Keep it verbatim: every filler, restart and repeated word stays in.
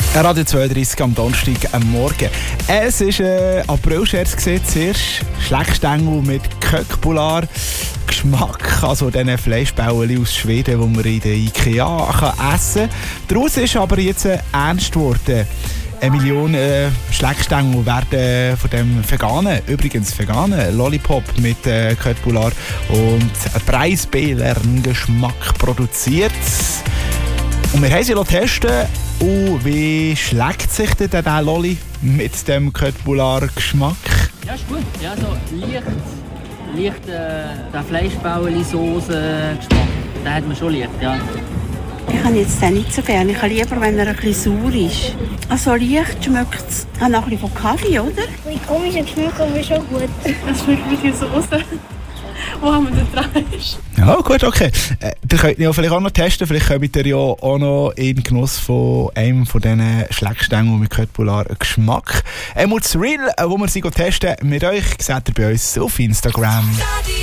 Radio zweiunddreissig am Donnerstag am Morgen. Es war ein April-Scherz, zuerst Schleckstängel mit Kökbular Geschmack, also diese Fleischbällchen aus Schweden, die man in der IKEA kann essen kann. Daraus ist aber jetzt ernst geworden. Eine Million äh, Schleckstängel werden von dem veganen, übrigens veganen Lollipop mit äh, Kökbular und preisbären Geschmack produziert. Und wir haben sie testen. Und wie schlägt sich denn der Lolli mit dem Kökbular-Geschmack? Ja, ist gut. Ja, so leicht, leicht äh, der Fleischbällchen-Sauce-Geschmack. Den hat man schon leicht, ja. Ich habe jetzt den nicht so gerne. Ich habe lieber, wenn er ein bisschen sauer ist. Also leicht schmeckt es. Ich habe noch ein bisschen von Kaffee, oder? Ein komischer Geschmack, aber schon gut. Es schmeckt wie die Sauce. Wo haben wir den dran? Ja, gut, okay. Äh, ihr könnt ja vielleicht auch noch testen. Vielleicht kommt ihr ja auch noch in Genuss von einem von diesen Schleckstängeln mit Kökbular-Geschmack. Einmal das Reel, wo wir sie testen mit euch, seht ihr bei uns auf Instagram.